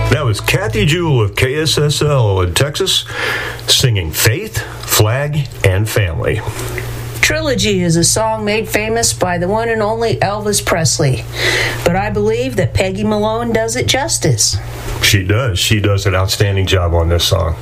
That was Kathy Jewell of KSSL in Texas, singing Faith, Flag, and Family. Trilogy is a song made famous by the one and only Elvis Presley, but I believe that Peggy Malone does it justice. She does. She does an outstanding job on this song.